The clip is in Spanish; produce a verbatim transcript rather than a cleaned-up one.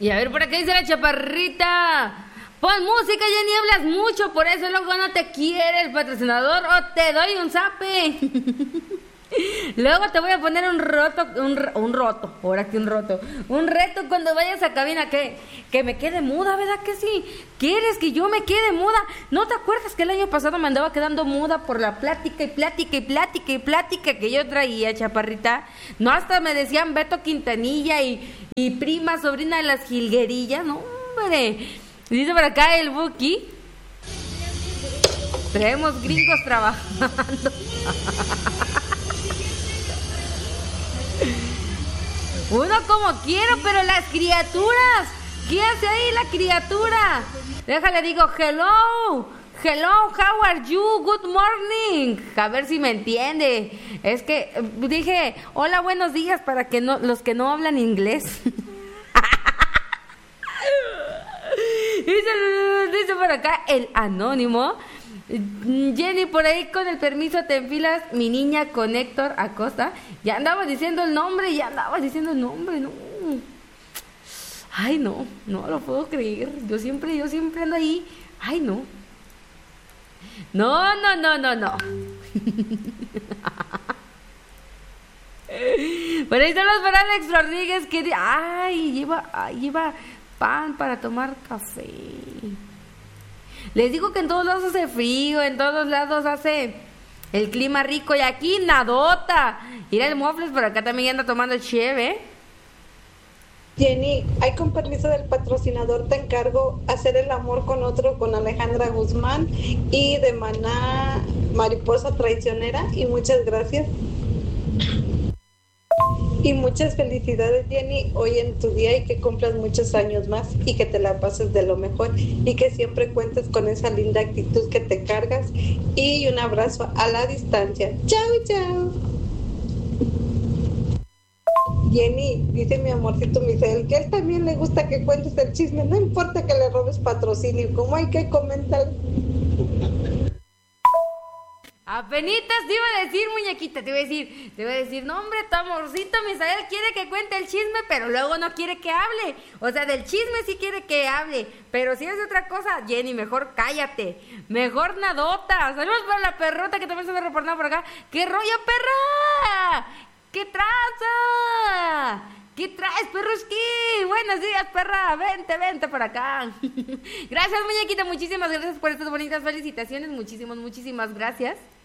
Y a ver, por acá dice la chaparrita. Pon música, ya ni hablas mucho, por eso luego no te quiere el patrocinador o te doy un zape. Luego te voy a poner un roto, un, un roto, ahora que un roto, un reto cuando vayas a cabina, que, que me quede muda, ¿verdad que sí? ¿Quieres que yo me quede muda? ¿No te acuerdas que el año pasado me andaba quedando muda por la plática y plática y plática y plática que yo traía, chaparrita? No, hasta me decían Beto Quintanilla y, y prima, sobrina de las jilguerillas, no, hombre. Dice por acá el Buki. Traemos gringos trabajando. Uno como quiero, pero las criaturas, ¿qué hace ahí la criatura? Déjale, digo, hello, hello, how are you, good morning. A ver si me entiende. Es que dije, hola, buenos días, para que no, los que no hablan inglés. dice, dice por acá el anónimo. Jenny, por ahí con el permiso te enfilas, mi niña con Héctor Acosta. Ya andaba diciendo el nombre, ya andaba diciendo el nombre, no. Ay, no, no lo puedo creer. Yo siempre, yo siempre ando ahí. Ay, no. No, no, no, no, no. Por ahí estamos para Alex Rodríguez que... Ay, lleva, ay, lleva pan para tomar café. Les digo que en todos lados hace frío, en todos lados hace el clima rico y aquí nadota. Mira el Mofles por acá también anda tomando cheve. Jenny, hay con permiso del patrocinador te encargo hacer el amor con otro, con Alejandra Guzmán y de Maná Mariposa Traicionera, y muchas gracias. Y muchas felicidades, Jenny, hoy en tu día, y que cumplas muchos años más y que te la pases de lo mejor y que siempre cuentes con esa linda actitud que te cargas, y un abrazo a la distancia. Chao, chao. Jenny, dice mi amorcito Misael que a él también le gusta que cuentes el chisme, no importa que le robes patrocinio, como hay que comentar. Apenitas te iba a decir, muñequita, te iba a decir, te iba a decir, no hombre, tu amorcito Misael quiere que cuente el chisme, pero luego no quiere que hable. O sea, del chisme sí quiere que hable, pero si es otra cosa, Jenny, mejor cállate, mejor nadota. Saludos para la perrota que también se me ha reportado por acá. ¡Qué rollo, perra! ¡Qué traza! ¿Qué traes, perruski? Buenos días, perra. Vente, vente por acá. Gracias, muñequita. Muchísimas gracias por estas bonitas felicitaciones. Muchísimas, muchísimas gracias.